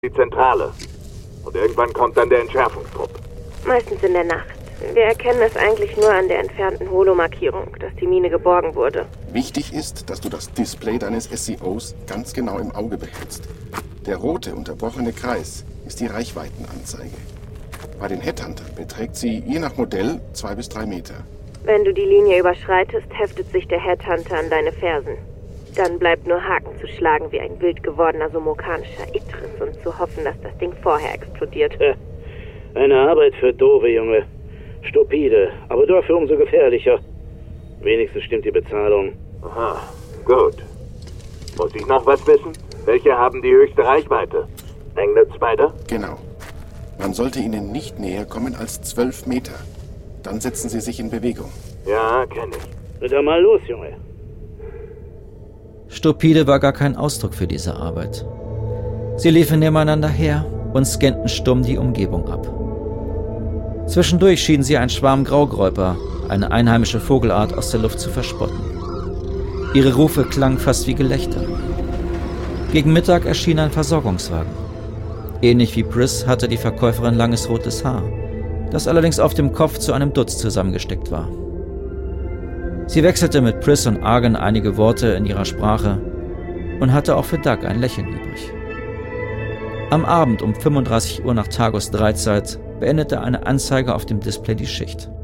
die Zentrale. Und irgendwann kommt dann der Entschärfungstrupp. Meistens in der Nacht. Wir erkennen es eigentlich nur an der entfernten Holomarkierung, dass die Mine geborgen wurde. Wichtig ist, dass du das Display deines SCOs ganz genau im Auge behältst. Der rote, unterbrochene Kreis ist die Reichweitenanzeige. Bei den Headhuntern beträgt sie je nach Modell 2 bis 3 Meter. Wenn du die Linie überschreitest, heftet sich der Headhunter an deine Fersen. Dann bleibt nur Haken zu schlagen wie ein wild gewordener somokanischer Idris und zu hoffen, dass das Ding vorher explodiert. Eine Arbeit für Dove, Junge. Stupide, aber dafür umso gefährlicher. Wenigstens stimmt die Bezahlung. Aha, gut. Muss ich noch was wissen? Welche haben die höchste Reichweite? Englet Spider? Genau. Man sollte ihnen nicht näher kommen als 12 Meter. Dann setzen sie sich in Bewegung. Ja, kenne ich. Dann mal los, Junge. Stupide war gar kein Ausdruck für diese Arbeit. Sie liefen nebeneinander her und scannten stumm die Umgebung ab. Zwischendurch schienen sie ein Schwarm Graugräuper, eine einheimische Vogelart, aus der Luft zu verspotten. Ihre Rufe klangen fast wie Gelächter. Gegen Mittag erschien ein Versorgungswagen. Ähnlich wie Briss hatte die Verkäuferin langes rotes Haar, das allerdings auf dem Kopf zu einem Dutz zusammengesteckt war. Sie wechselte mit Briss und Argan einige Worte in ihrer Sprache und hatte auch für Doug ein Lächeln übrig. Am Abend um 35 Uhr nach Tagos Dreizeit beendete eine Anzeige auf dem Display die Schicht.